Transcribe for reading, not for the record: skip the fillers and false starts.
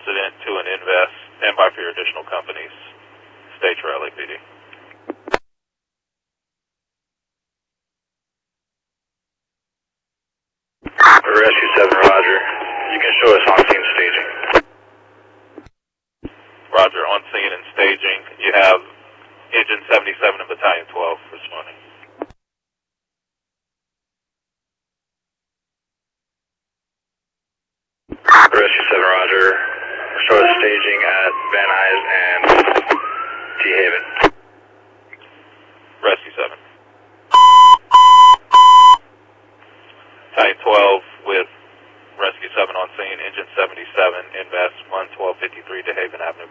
incident to an invest. Stand by for your additional companies. State your LAPD. Rescue 7, roger. You can show us on scene staging. Roger, on scene and staging. You have Engine 77 and Battalion 12 responding. Rescue 7, roger. Show us staging at Van Nuys and T Haven.